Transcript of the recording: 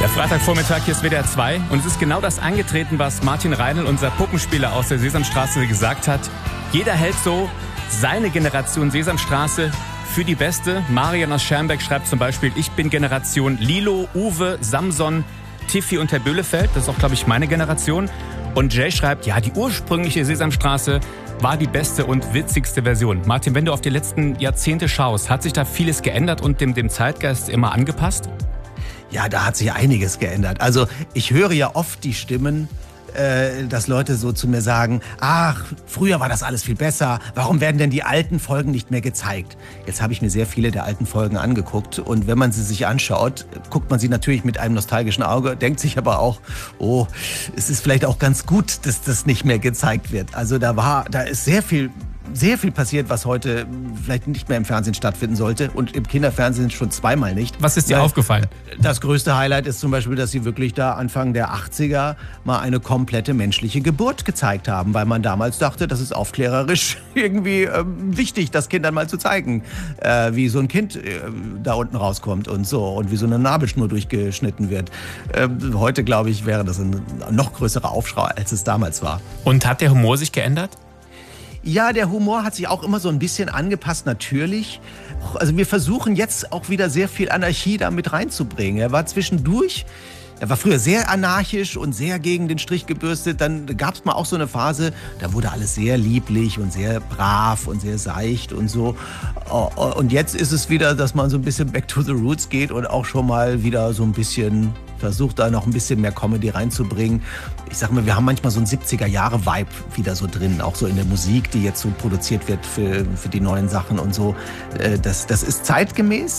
Der Freitagvormittag, hier ist WDR 2 und es ist genau das eingetreten, was Martin Reinl, unser Puppenspieler aus der Sesamstraße, gesagt hat. Jeder hält so seine Generation Sesamstraße für die beste. Marian aus Schermbeck schreibt zum Beispiel, ich bin Generation Lilo, Uwe, Samson, Tiffy und Herr Böhlefeld. Das ist auch, glaube ich, meine Generation. Und Jay schreibt, ja, die ursprüngliche Sesamstraße war die beste und witzigste Version. Martin, wenn du auf die letzten Jahrzehnte schaust, hat sich da vieles geändert und dem Zeitgeist immer angepasst? Ja, da hat sich einiges geändert. Also ich höre ja oft die Stimmen, dass Leute so zu mir sagen, ach, früher war das alles viel besser, warum werden denn die alten Folgen nicht mehr gezeigt? Jetzt habe ich mir sehr viele der alten Folgen angeguckt und wenn man sie sich anschaut, guckt man sie natürlich mit einem nostalgischen Auge, denkt sich aber auch, oh, es ist vielleicht auch ganz gut, dass das nicht mehr gezeigt wird. Also da ist sehr viel passiert, was heute vielleicht nicht mehr im Fernsehen stattfinden sollte und im Kinderfernsehen schon zweimal nicht. Was ist dir aufgefallen? Das größte Highlight ist zum Beispiel, dass sie wirklich da Anfang der 80er mal eine komplette menschliche Geburt gezeigt haben, weil man damals dachte, das ist aufklärerisch irgendwie wichtig, das Kindern mal zu zeigen, wie so ein Kind da unten rauskommt und so und wie so eine Nabelschnur durchgeschnitten wird. Heute, glaube ich, wäre das ein noch größerer Aufschrei, als es damals war. Und hat der Humor sich geändert? Ja, der Humor hat sich auch immer so ein bisschen angepasst, natürlich. Also wir versuchen jetzt auch wieder sehr viel Anarchie da mit reinzubringen. Er war früher sehr anarchisch und sehr gegen den Strich gebürstet. Dann gab es mal auch so eine Phase, da wurde alles sehr lieblich und sehr brav und sehr seicht und so. Und jetzt ist es wieder, dass man so ein bisschen back to the roots geht und auch schon mal wieder so ein bisschen versucht, da noch ein bisschen mehr Comedy reinzubringen. Ich sag mal, wir haben manchmal so einen 70er-Jahre-Vibe wieder so drin, auch so in der Musik, die jetzt so produziert wird für die neuen Sachen und so. Das ist zeitgemäß.